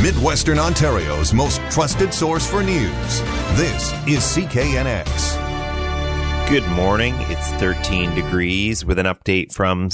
Midwestern Ontario's most trusted source for news. This is CKNX. Good morning. It's 13 degrees with an update from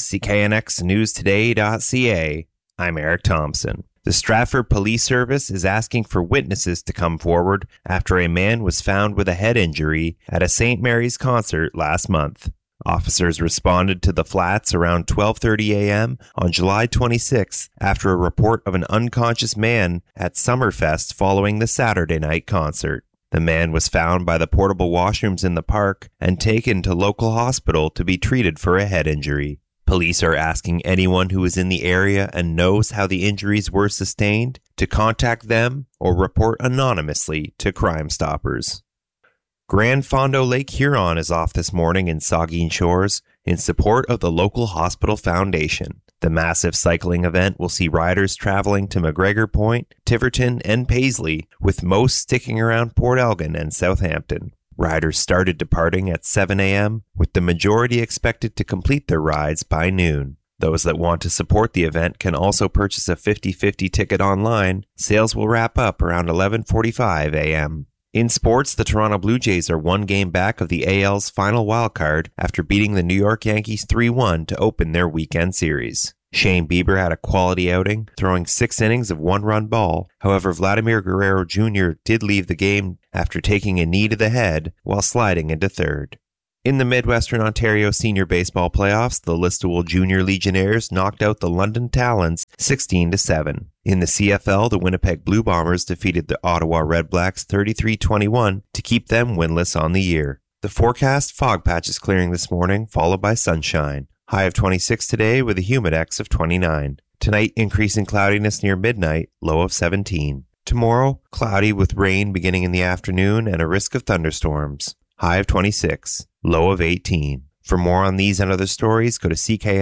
CKNXNewsToday.ca. I'm Eric Thompson. The Stratford Police Service is asking for witnesses to come forward after a man was found with a head injury at a St. Mary's concert last month. Officers responded to the flats around 12:30 a.m. on July 26 after a report of an unconscious man at Summerfest following the Saturday night concert. The man was found by the portable washrooms in the park and taken to local hospital to be treated for a head injury. Police are asking anyone who is in the area and knows how the injuries were sustained to contact them or report anonymously to Crime Stoppers. Grand Fondo Lake Huron is off this morning in Saugeen Shores in support of the local hospital foundation. The massive cycling event will see riders traveling to McGregor Point, Tiverton, and Paisley, with most sticking around Port Elgin and Southampton. Riders started departing at 7 a.m., with the majority expected to complete their rides by noon. Those that want to support the event can also purchase a 50/50 ticket online. Sales will wrap up around 11:45 a.m. In sports, the Toronto Blue Jays are one game back of the AL's final wildcard after beating the New York Yankees 3-1 to open their weekend series. Shane Bieber had a quality outing, throwing 6 innings of one-run ball. However, Vladimir Guerrero Jr. did leave the game after taking a knee to the head while sliding into third. In the Midwestern Ontario Senior Baseball Playoffs, the Listowel Junior Legionnaires knocked out the London Talons 16-7. In the CFL, the Winnipeg Blue Bombers defeated the Ottawa Red Blacks 33-21 to keep them winless on the year. The forecast: fog patches clearing this morning, followed by sunshine. High of 26 today with a humidex of 29. Tonight, increasing cloudiness near midnight, low of 17. Tomorrow, cloudy with rain beginning in the afternoon and a risk of thunderstorms. High of 26, low of 18. For more on these and other stories, go to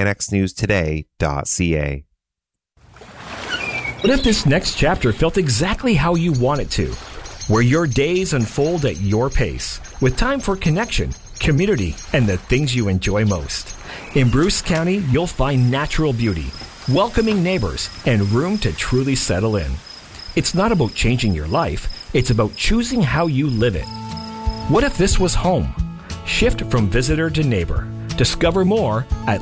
cknxnewstoday.ca. What if this next chapter felt exactly how you want it to? Where your days unfold at your pace, with time for connection, community, and the things you enjoy most. In Bruce County, you'll find natural beauty, welcoming neighbors, and room to truly settle in. It's not about changing your life, it's about choosing how you live it. What if this was home? Shift from visitor to neighbor. Discover more at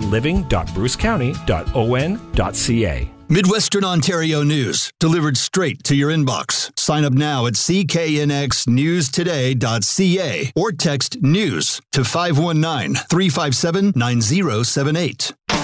living.brucecounty.on.ca. Midwestern Ontario news, delivered straight to your inbox. Sign up now at cknxnewstoday.ca or text NEWS to 519-357-9078.